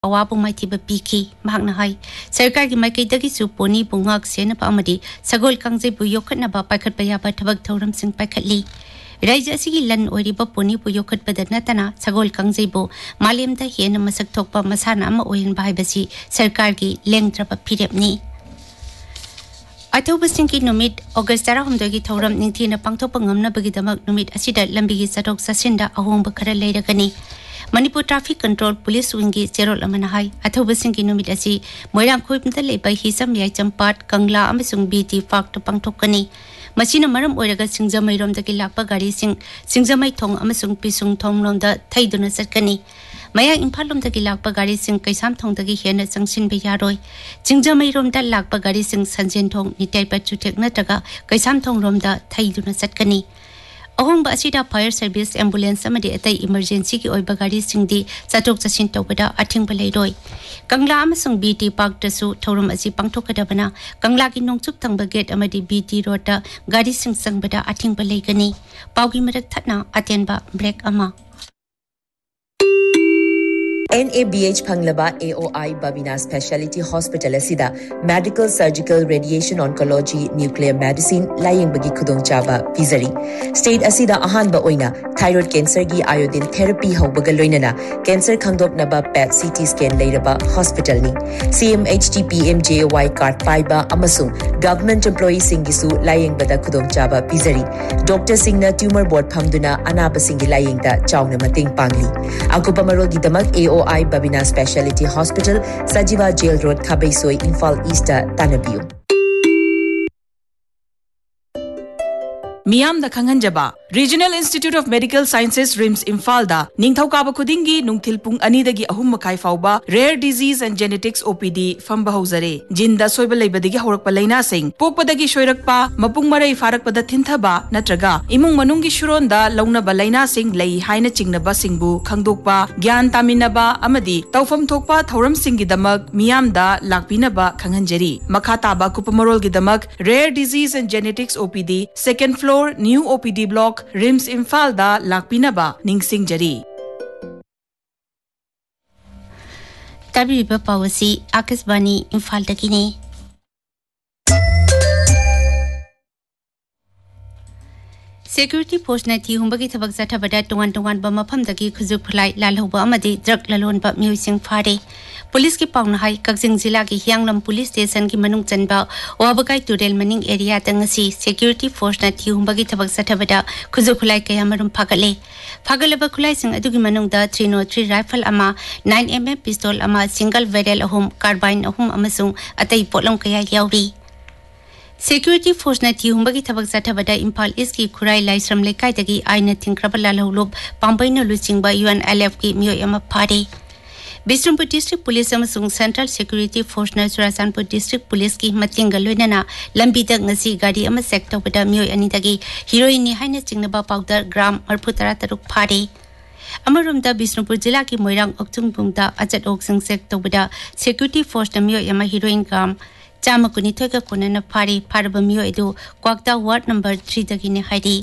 अवाबु माइथिबा पीखी महाकना high सरकार की माइकैदगी सु पोनी बुंगाक सेनपा अमदी सगोल कांगजेबु योखटनबा पाइखटपा याबा थबक थौरमसिंग पाइखटली राज्य असिगी लन ओइरिबा पोनी बु योखटपदा नतना सगोल कांगजेबु मालेमदा हेन मसक थोकपा मसाना अमा ओइनबा हाइबसी सरकार की लेंगद्रबा फिरेपनी अथौबसिंग की नुमित अगस्त 16 की थौरम निंथीना पांगथोकपा ngamnabagidamak numit asida lambigi satok sasinda ahongba khara leiragani Manipur Traffic Control Police Wing की चेरोल अमना हाई अथौबसिंग की नुमित असि मोइरांग खोइपमदा लेबा हिसम याई चंपाट कंगला अमसुंग बीटी फाक्ट पांगथोकनी मसीना मरम ओइरगा सिंगजमैरोमदगी लाकपा गाड़ी सिंगजमै थोंग अमसुंग पिसुंग थोंगलोमदा थैदुना चटकनी मया इम्फाललोमदगी लाकपा गाड़ी कैसाम थोंगदगी हेन चंगसिनबा यारोय सिंगजमैरोमदा लाकपा गाड़ी संजेन थोंग निटाइपा चुथेक नत्रगा कैसाम थोंगलोमदा थैदुना चटकनी अहोंबा असिदा फायर सर्विस एम्बुलेंस अमदि अतै इमरजेंसी की ओइबा गाड़ी सिंगदी चटोक चसिन तौबदा अथिंगबा लेरोय कंगला अमसुंग बीटी पार्क तसु थौरम असि पांगथोकदबना कंगला की नोंचुक थंगबा गेट अमदि बीटी रोड ता गाड़ी सिंग संगबदा अथिंगबा लेगनी पाउगी मरक थना अतेनबा ब्रेक अमा NABH Phanglaba AOI Babina Specialty Hospital asida Medical Surgical Radiation Oncology Nuclear Medicine Laying Bagi Khudong Chaba Pizari State asida ahanba oina thyroid cancer gi iodine therapy haubaga loinana cancer khangdok naba PET CT scan leiraba hospital ni CMHT PMJY card paiba amasung government employee singisu laying bada khudong chaba Pizari Dr Singna tumor board phamduna anaba singi laying da chawna mating pangli akupa marol gi damak AOI Babina Specialty Hospital, Sajiva Jail Road, Khabaisoi, Imphal East, Tanabiu. मियाम the खंगंजबा Regional Institute of Medical Sciences RIMS Imphal da ningthaukaaba khudingi nungthil pung 2 dagi 3 makai fauba Rare Disease and Genetics OPD famba hauzare jinda soiba leibadagi haurakpa laina sing pokpadagi shoirakpa mapung marai farakpada thinthaba natraga imung manunggi shuronda launaba laina sing lei haina chingnaba singbu khangdokpa gyan taminaba amadi tawfam thokpa thauram singi damak miyam da lakpinaba khanghanjari makha taba kupamarol gi damak Rare Disease and Genetics OPD second floor New OPD block RIMS Imphal da lakpinaba ningsingjari Tabiba Pawasi Akasbani Imphal dagini Security Force na thi humbagi thabak sathabada tungan ba mafam dagi khuzuk phulai lalhoba amadi drug lalon ba musing phare Police ki pauna hai Kakjing Jila ki Hianglam Police Station ki manung chanba wabagai turel maning area tangasi Security Force na thi humbagi thabak sathabada khuzuk phulai kaya marum phagalaba khulai sing adugi manung da 303 rifle ama 9mm pistol ama single barrel ahum carbine ahum amasung atai polong kaya yauri Security Force na thi humbagi thabak sathabada Imphal East ki Khurai Laisram lekai dagi aina thinkraba lalholub pambaina luchingba UNLF ki miyoi ama phare Bishnupur District Police amasung Central Security Force na Churachandpur District Police ki matinga loinana lambida ngasi gari ama sector bada miyoi ani dagi heroin ni haina chingnaba powder gram 63 phare Amarumda Bishnupur Jila ki Moirang Oktung bungda ajat oksing sector bada Security Force na miyoi ama heroin gram Chama kuni thoika kunana phari pharaba miyoi edu Kwakta Ward number 3 dagi ne haidi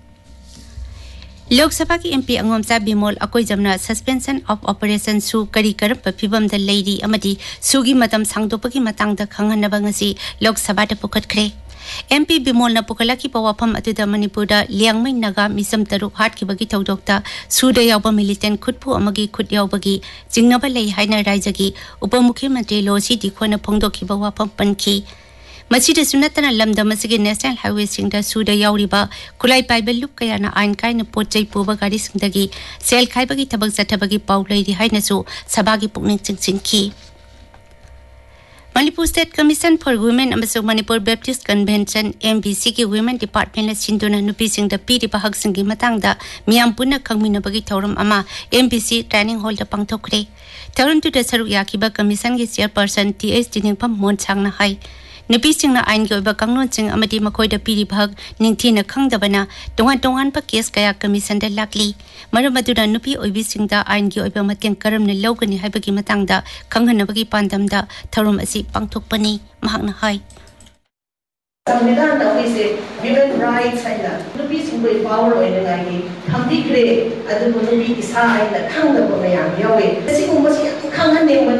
Lok Sabha ki MP Angomcha Bimol akoi jamna suspension of operation su kari karam pabam da leiri amadi sugi matam sangdopagi matang da khanghanaba ngasi Lok Sabha da pukhatkre MP Bimol na pukala ki pawafam atuda Manipur da liangmai naga misam taru hat ki bagi tawdokta suda yawba militant khutpu amagi khut yawbagi jingnaba lei haina raijagi upamukhyamantri Losi Dikhona phongdokhi bawafam panki Masjid Sunatana Lamda Masjid National Highway Singda Suda Yauriba Kulai Bible Look Kayana Ain Kaina Pochai Puba Gadi Singdagi Sel Kaibagi Tabak Satabagi Paulai Hainasu Sabagi Pukning Singki Manipur State Commission for Women Amasu Manipur Baptist Convention MBC ki Women Department la Sinduna Nupi Singda Piri Bahag Singi Matangda Miampuna Kangmina Bagi Tauram Ama MBC Training Hall da Pangtokre Tauram tu da Saru Yakiba Commission ki Chairperson TS Diningpam Monsang na Hai Nupising na ain ki oiba kangnon sing amadi makoi da piri bhag ningthi na khangdabana tongan pa case kaya commission da lakli maramadura nupi oibi sing da ain ki oiba mateng karam na logani haibagi matang da khanghanabagi pandam da tharum asi pangthokpani mahakna hai संविधान से women rights है ना नुपी सिंह कोई power होने लगी हम दिख रहे अदुम नुपी इसा है ना खांग ना बोले यार यावे ऐसी कुम्भसी खांग ने